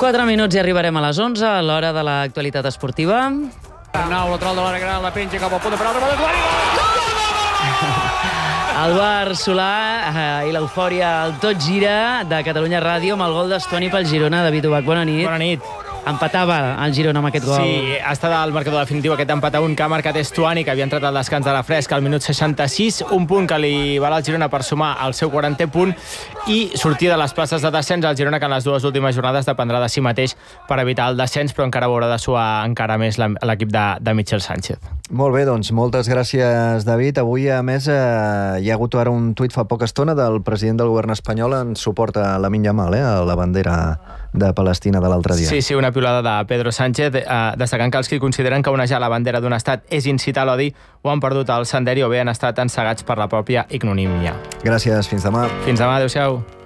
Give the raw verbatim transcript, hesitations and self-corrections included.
quatre minuts i arribarem a les onze, a l'hora de l'actualitat esportiva. Nou, lateral de l'àrea gran, la penja cap al punt de penal, remata Tuani, El Bar Solà eh, i l'eufòria al Tot Gira de Catalunya Ràdio amb el gol d'Estuani pel Girona. David Ubach, bona nit. Bona nit. Empatava el Girona amb aquest gol. Sí, ha estat el marcador definitiu, aquest empat a un que ha marcat Estuani, que havia entrat al descans de la fresca al minut seixanta-sis, un punt que li val al Girona per sumar el seu quarantè punt i sortir de les places de descens. El Girona, que en les dues últimes jornades dependrà de si mateix per evitar el descens, però encara haurà de suar encara més l'equip de, de Michel Sánchez. Molt bé, doncs moltes gràcies, David. Avui, a més, eh, hi ha hagut ara un tuit fa poca estona del president del govern espanyol en suport a Lamine Yamal, eh, a la bandera de Palestina de l'altre dia. Sí, sí, una piulada de Pedro Sánchez, eh, destacant que els que consideren que onejar la bandera d'un estat és incitar l'odi o han perdut el sender o bé han estat ensegats per la pròpia ignomínia. Gràcies, fins demà. Fins demà, adéu-siau.